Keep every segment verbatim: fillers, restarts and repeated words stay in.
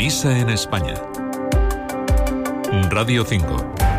Misa en España. Radio cinco.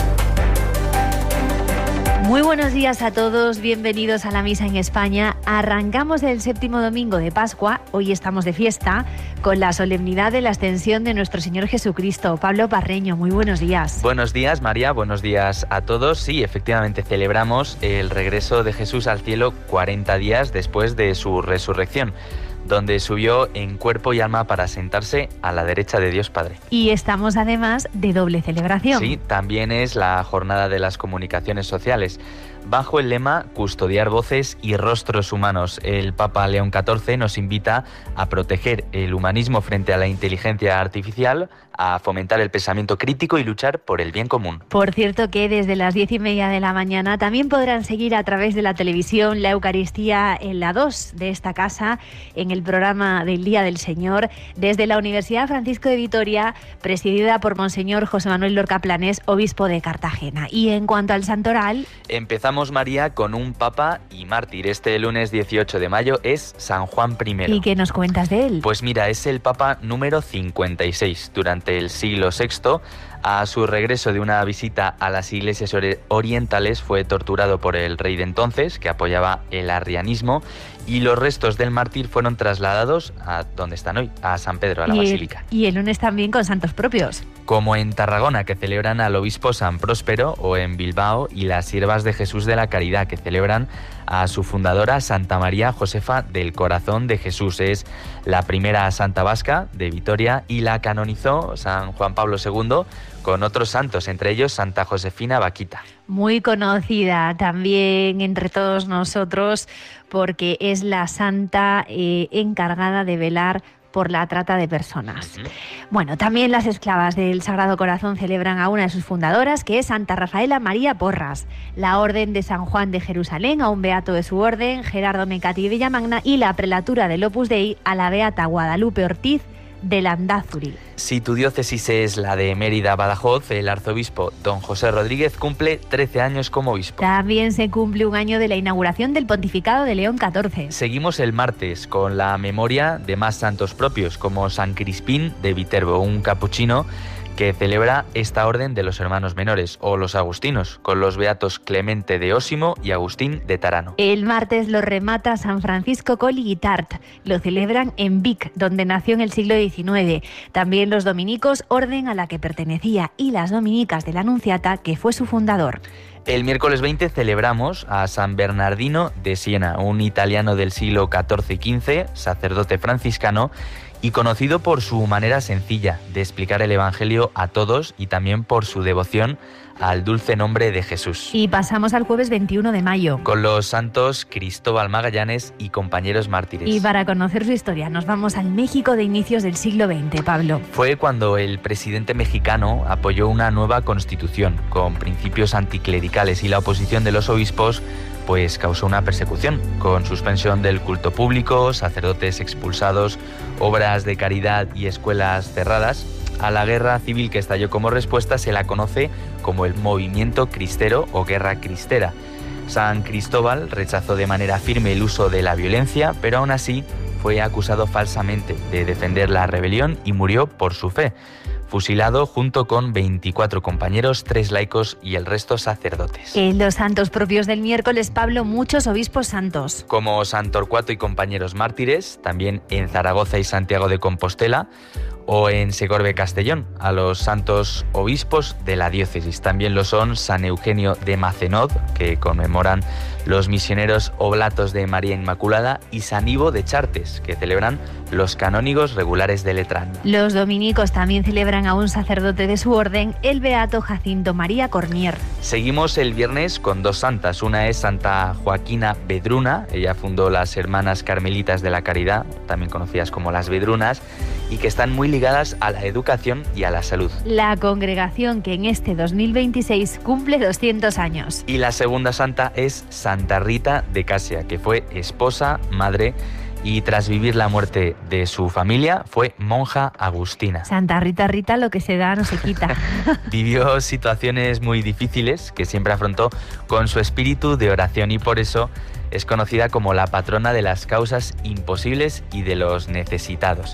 Muy buenos días a todos, bienvenidos a la Misa en España. Arrancamos el séptimo domingo de Pascua, hoy estamos de fiesta, con la solemnidad de la ascensión de nuestro Señor Jesucristo. Pablo Parreño, muy buenos días. Buenos días, María, buenos días a todos. Sí, efectivamente celebramos el regreso de Jesús al cielo cuarenta días después de su resurrección, donde subió en cuerpo y alma para sentarse a la derecha de Dios Padre. Y estamos además de doble celebración. Sí, también es la jornada de las comunicaciones sociales. Bajo el lema Custodiar voces y rostros humanos, el Papa León catorce nos invita a proteger el humanismo frente a la inteligencia artificial, a fomentar el pensamiento crítico y luchar por el bien común. Por cierto que desde las diez y media de la mañana también podrán seguir a través de la televisión la Eucaristía en la dos de esta casa, en el programa del Día del Señor, desde la Universidad Francisco de Vitoria, presidida por Monseñor José Manuel Lorca Planés, obispo de Cartagena. Y en cuanto al santoral... Empezamos, María, con un papa y mártir. Este lunes dieciocho de mayo es San Juan primero. ¿Y qué nos cuentas de él? Pues mira, es el papa número cincuenta y seis. Durante el siglo sexto, a su regreso de una visita a las iglesias orientales, fue torturado por el rey de entonces, que apoyaba el arrianismo, y los restos del mártir fueron trasladados a donde están hoy, a San Pedro, a la y Basílica. El, y el lunes también con santos propios. Como en Tarragona, que celebran al obispo San Próspero, o en Bilbao, y las Siervas de Jesús de la Caridad, que celebran a su fundadora, Santa María Josefa del Corazón de Jesús. Es la primera santa vasca de Vitoria y la canonizó San Juan Pablo segundo con otros santos, entre ellos Santa Josefina Vaquita. Muy conocida también entre todos nosotros porque es la santa eh, encargada de velar por la trata de personas. Uh-huh. Bueno, también las esclavas del Sagrado Corazón celebran a una de sus fundadoras, que es Santa Rafaela María Porras, la Orden de San Juan de Jerusalén, a un beato de su orden, Gerardo Mecati Villamagna, y la prelatura del Opus Dei a la beata Guadalupe Ortiz de Landázuri. Si tu diócesis es la de Mérida-Badajoz, el arzobispo don José Rodríguez cumple trece años como obispo. También se cumple un año de la inauguración del pontificado de León catorce. Seguimos el martes con la memoria de más santos propios, como San Crispín de Viterbo, un capuchino que celebra esta orden de los hermanos menores, o los agustinos, con los beatos Clemente de Ósimo y Agustín de Tarano. El martes lo remata San Francisco Colli Guitart. Lo celebran en Vic, donde nació en el siglo diecinueve. También los dominicos, orden a la que pertenecía, y las dominicas de la Anunciata, que fue su fundador. El miércoles veinte celebramos a San Bernardino de Siena, un italiano del siglo catorce y quince, sacerdote franciscano, y conocido por su manera sencilla de explicar el Evangelio a todos y también por su devoción al dulce nombre de Jesús. Y pasamos al jueves veintiuno de mayo. Con los santos Cristóbal Magallanes y compañeros mártires. Y para conocer su historia nos vamos al México de inicios del siglo veinte, Pablo. Fue cuando el presidente mexicano apoyó una nueva constitución con principios anticlericales y la oposición de los obispos pues causó una persecución, con suspensión del culto público, sacerdotes expulsados, obras de caridad y escuelas cerradas. A la guerra civil que estalló como respuesta se la conoce como el movimiento cristero o guerra cristera. San Cristóbal rechazó de manera firme el uso de la violencia, pero aún así fue acusado falsamente de defender la rebelión y murió por su fe, fusilado junto con veinticuatro compañeros, tres laicos y el resto sacerdotes. En los santos propios del miércoles, Pablo, muchos obispos santos. Como San Torcuato y compañeros mártires, también en Zaragoza y Santiago de Compostela, o en Segorbe Castellón, a los santos obispos de la diócesis. También lo son San Eugenio de Macenod, que conmemoran los misioneros oblatos de María Inmaculada, y San Ivo de Chartes, que celebran los canónigos regulares de Letrán. Los dominicos también celebran a un sacerdote de su orden, el beato Jacinto María Cornier. Seguimos el viernes con dos santas. Una es Santa Joaquina Vedruna, ella fundó las Hermanas Carmelitas de la Caridad, también conocidas como las Vedrunas, y que están muy ligadas a la educación y a la salud. La congregación que en este dos mil veintiséis cumple doscientos años. Y la segunda santa es Santa Rita de Casia, que fue esposa, madre y tras vivir la muerte de su familia fue monja agustina. Santa Rita, Rita, lo que se da no se quita. Vivió situaciones muy difíciles que siempre afrontó con su espíritu de oración y por eso es conocida como la patrona de las causas imposibles y de los necesitados.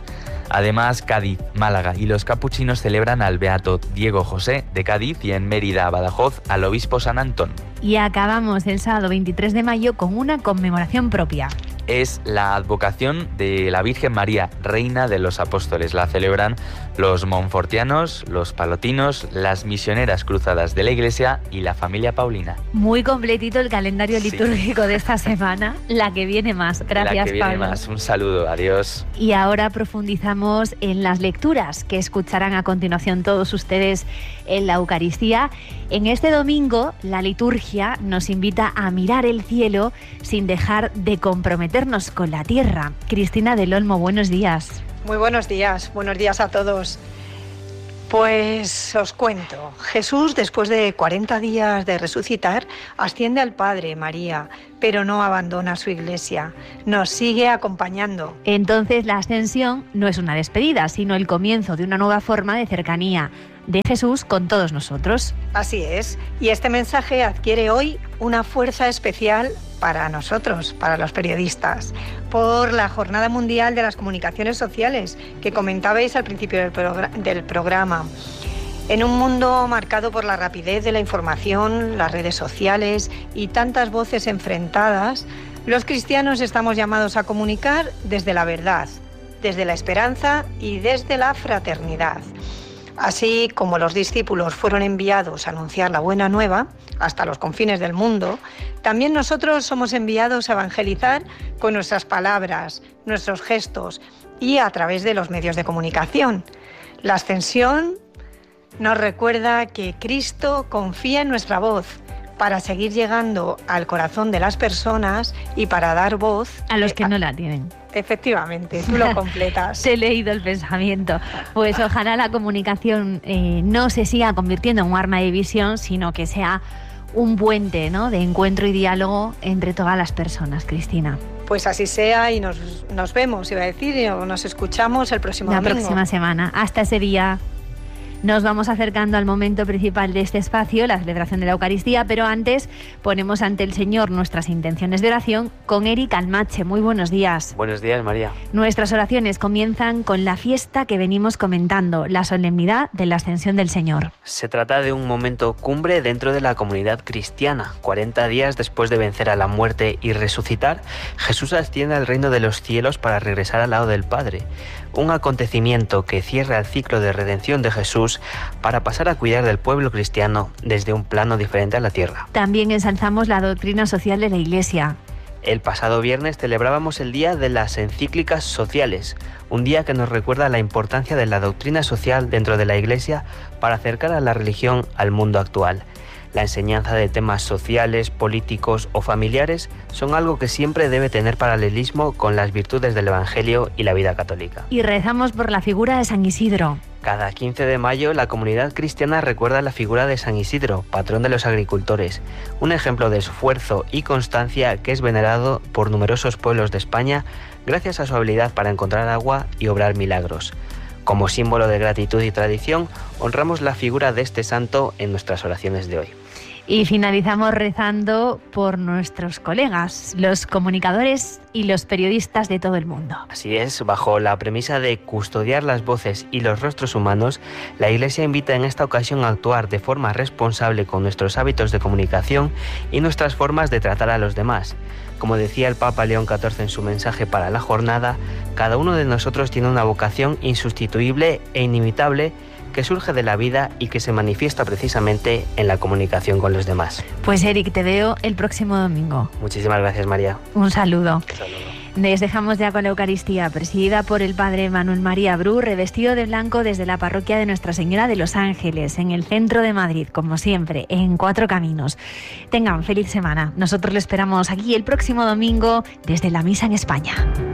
Además, Cádiz, Málaga y los capuchinos celebran al beato Diego José de Cádiz y en Mérida, Badajoz, al obispo San Antón. Y acabamos el sábado veintitrés de mayo con una conmemoración propia. Es la advocación de la Virgen María, Reina de los Apóstoles. La celebran los monfortianos, los palotinos, las misioneras cruzadas de la Iglesia y la familia Paulina. Muy completito el calendario litúrgico sí. de esta semana, la que viene más. Gracias, la que viene Pablo. más. Un saludo, adiós. Y ahora profundizamos en las lecturas que escucharán a continuación todos ustedes en la Eucaristía. En este domingo, la liturgia nos invita a mirar el cielo sin dejar de comprometernos con la tierra. Cristina del Olmo, buenos días. Muy buenos días, buenos días a todos. Pues os cuento, Jesús, después de cuarenta días de resucitar, asciende al Padre, María, pero no abandona su iglesia, nos sigue acompañando. Entonces la ascensión no es una despedida, sino el comienzo de una nueva forma de cercanía de Jesús con todos nosotros. Así es, y este mensaje adquiere hoy una fuerza especial para nosotros, para los periodistas, por la Jornada Mundial de las Comunicaciones Sociales que comentabais al principio del, progr- del programa. En un mundo marcado por la rapidez de la información, las redes sociales y tantas voces enfrentadas, los cristianos estamos llamados a comunicar desde la verdad, desde la esperanza y desde la fraternidad. Así como los discípulos fueron enviados a anunciar la buena nueva hasta los confines del mundo, también nosotros somos enviados a evangelizar con nuestras palabras, nuestros gestos y a través de los medios de comunicación. La ascensión nos recuerda que Cristo confía en nuestra voz para seguir llegando al corazón de las personas y para dar voz a los que no la tienen. Efectivamente, tú lo completas. Te he leído el pensamiento. Pues ojalá la comunicación eh, no se siga convirtiendo en un arma de división, sino que sea un puente, ¿no?, de encuentro y diálogo entre todas las personas, Cristina. Pues así sea y nos, nos vemos, iba a decir, o nos escuchamos el próximo la domingo. La próxima semana. Hasta ese día. Nos vamos acercando al momento principal de este espacio, la celebración de la Eucaristía, pero antes ponemos ante el Señor nuestras intenciones de oración con Eric Almache. Muy buenos días. Buenos días, María. Nuestras oraciones comienzan con la fiesta que venimos comentando, la solemnidad de la Ascensión del Señor. Se trata de un momento cumbre dentro de la comunidad cristiana. cuarenta días después de vencer a la muerte y resucitar, Jesús asciende al reino de los cielos para regresar al lado del Padre. Un acontecimiento que cierra el ciclo de redención de Jesús para pasar a cuidar del pueblo cristiano desde un plano diferente a la tierra. También ensalzamos la doctrina social de la Iglesia. El pasado viernes celebrábamos el Día de las Encíclicas Sociales, un día que nos recuerda la importancia de la doctrina social dentro de la Iglesia para acercar a la religión al mundo actual. La enseñanza de temas sociales, políticos o familiares son algo que siempre debe tener paralelismo con las virtudes del Evangelio y la vida católica. Y rezamos por la figura de San Isidro. Cada quince de mayo la comunidad cristiana recuerda la figura de San Isidro, patrón de los agricultores, un ejemplo de esfuerzo y constancia que es venerado por numerosos pueblos de España gracias a su habilidad para encontrar agua y obrar milagros. Como símbolo de gratitud y tradición, honramos la figura de este santo en nuestras oraciones de hoy. Y finalizamos rezando por nuestros colegas, los comunicadores y los periodistas de todo el mundo. Así es, bajo la premisa de custodiar las voces y los rostros humanos, la Iglesia invita en esta ocasión a actuar de forma responsable con nuestros hábitos de comunicación y nuestras formas de tratar a los demás. Como decía el Papa León catorce en su mensaje para la jornada, cada uno de nosotros tiene una vocación insustituible e inimitable que surge de la vida y que se manifiesta precisamente en la comunicación con los demás. Pues Eric, te veo el próximo domingo. Muchísimas gracias, María. Un saludo. Un saludo. Les dejamos ya con la Eucaristía, presidida por el Padre Manuel María Bru, revestido de blanco desde la parroquia de Nuestra Señora de los Ángeles, en el centro de Madrid, como siempre, en Cuatro Caminos. Tengan feliz semana. Nosotros le esperamos aquí el próximo domingo desde la Misa en España.